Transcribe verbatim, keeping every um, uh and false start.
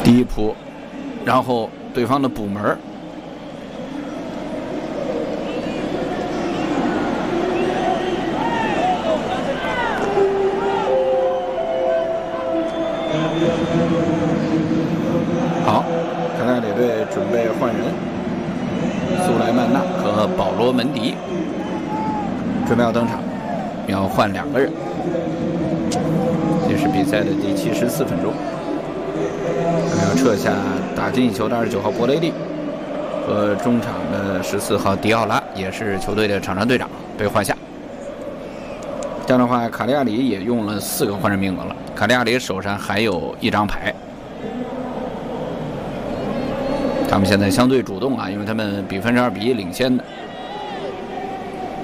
第一扑，然后对方的补门。好，卡纳里队准备换人，苏莱曼纳和保罗门迪准备要登场，要换两个人。这是比赛的第七十四分钟，要撤下打进一球的二十九号博雷利和中场的十四号迪奥拉，也是球队的场上队长，被换下。这样的话，卡利亚里也用了四个换人名额了。卡利亚里手上还有一张牌，他们现在相对主动啊，因为他们比分是二比一领先的。